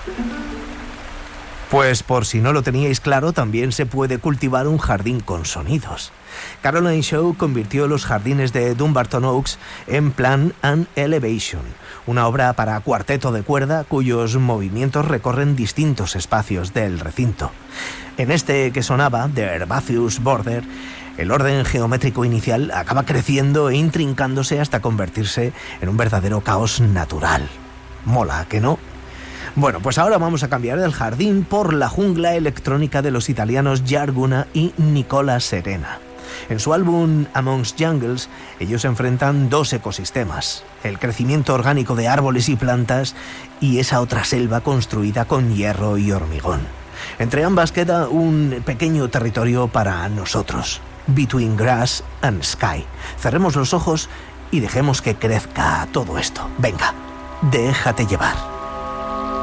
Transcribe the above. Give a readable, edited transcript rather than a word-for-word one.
Pues por si no lo teníais claro, también se puede cultivar un jardín con sonidos. Caroline Shaw convirtió los jardines de Dumbarton Oaks en Plan and Elevation, una obra para cuarteto de cuerda cuyos movimientos recorren distintos espacios del recinto. En este que sonaba, The Herbaceous Border, el orden geométrico inicial acaba creciendo e intrincándose hasta convertirse en un verdadero caos natural. Mola, ¿que no? Bueno, pues ahora vamos a cambiar el jardín por la jungla electrónica de los italianos Yarguna y Nicola Serena. En su álbum Amongst Jungles, ellos enfrentan dos ecosistemas: el crecimiento orgánico de árboles y plantas y esa otra selva construida con hierro y hormigón. Entre ambas queda un pequeño territorio para nosotros, Between Grass and Sky. Cerremos los ojos y dejemos que crezca todo esto. Venga, déjate llevar.